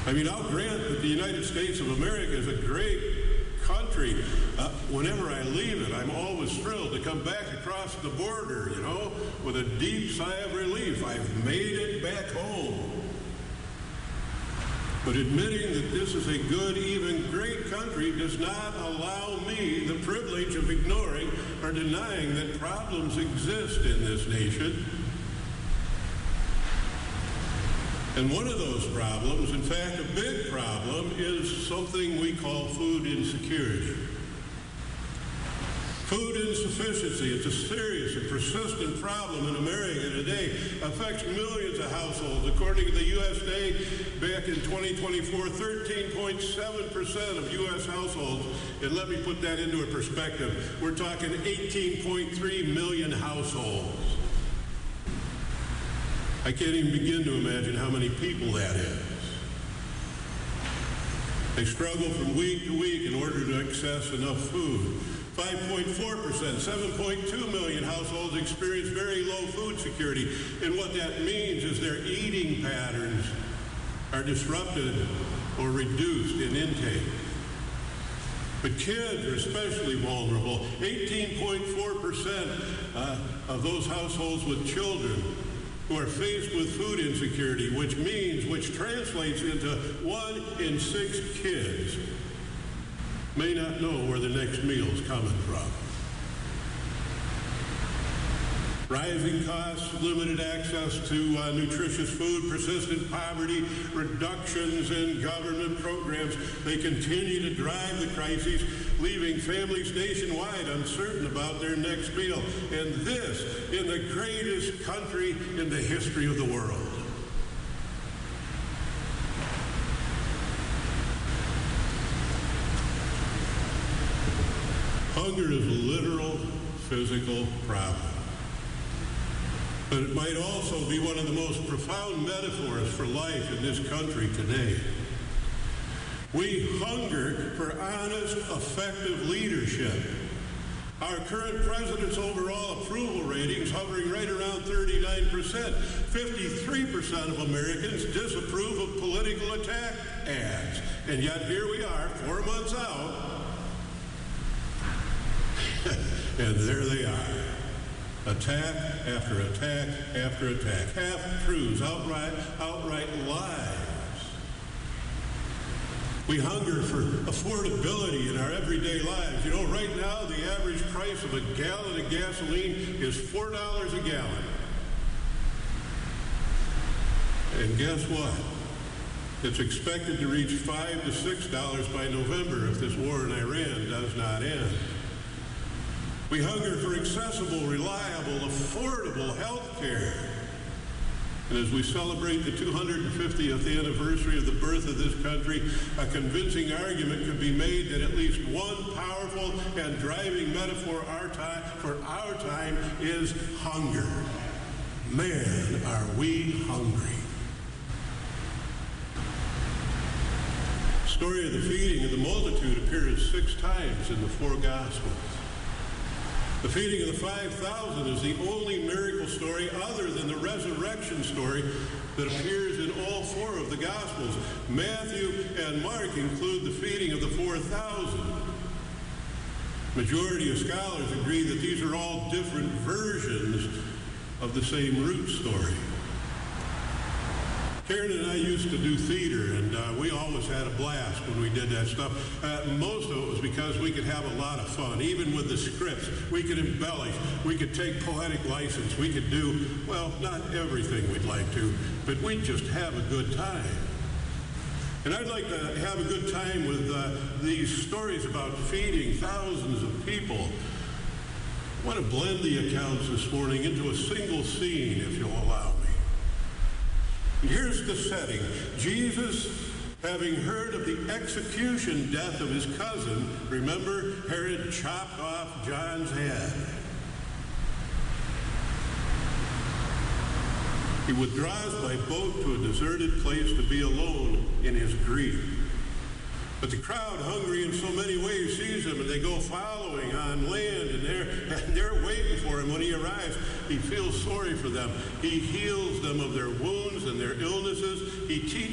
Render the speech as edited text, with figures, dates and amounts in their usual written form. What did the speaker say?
I mean, I'll grant that the United States of America is a great country. Whenever I leave it, I'm always thrilled to come back across the border, you know, with a deep sigh of relief. I've made it back home. But admitting that this is a good, even great country does not allow me the privilege of ignoring or denying that problems exist in this nation. And one of those problems, in fact, a big problem, is something we call food insecurity. Food insufficiency, it's a serious and persistent problem in America today. Affects millions of households. According to the USDA, back in 2024, 13.7% of U.S. households, and let me put that into a perspective, we're talking 18.3 million households. I can't even begin to imagine how many people that is. They struggle from week to week in order to access enough food. 5.4%, 7.2 million households experience very low food security. And what that means is their eating patterns are disrupted or reduced in intake. But kids are especially vulnerable. 18.4% of those households with children who are faced with food insecurity, which translates into 1 in 6 kids may not know where the next meal is coming from. Rising costs, limited access to nutritious food, persistent poverty, reductions in government programs, they continue to drive the crises, leaving families nationwide uncertain about their next meal. And this in the greatest country in the history of the world. Hunger is a literal, physical problem. But it might also be one of the most profound metaphors for life in this country today. We hunger for honest, effective leadership. Our current president's overall approval ratings hovering right around 39%. 53% of Americans disapprove of political attack ads. And yet here we are, 4 months out, and there they are. Attack after attack after attack. Half-truths, outright lies. We hunger for affordability in our everyday lives. You know, right now, the average price of a gallon of gasoline is $4 a gallon. And guess what? It's expected to reach $5 to $6 by November if this war in Iran does not end. We hunger for accessible, reliable, affordable health care. And as we celebrate the 250th anniversary of the birth of this country, a convincing argument could be made that at least one powerful and driving metaphor for our time is hunger. Man, are we hungry. The story of the feeding of the multitude appears 6 times in the 4 Gospels. The feeding of the 5,000 is the only miracle story other than the resurrection story that appears in all 4 of the Gospels. Matthew and Mark include the feeding of the 4,000. Majority of scholars agree that these are all different versions of the same root story. Karen and I used to do theater, and we always had a blast when we did that stuff. Most of it was because we could have a lot of fun. Even with the scripts, we could embellish. We could take poetic license. We could do, well, not everything we'd like to, but we'd just have a good time. And I'd like to have a good time with these stories about feeding thousands of people. I want to blend the accounts this morning into a single scene, if you'll allow me. Here's the setting. Jesus, having heard of the execution death of his cousin, remember, Herod chopped off John's head. He withdraws by boat to a deserted place to be alone in his grief. But the crowd, hungry in so many ways, sees him, and they go following on land, and they're waiting for him. When he arrives, he feels sorry for them. He heals them of their wounds and their illnesses. He teaches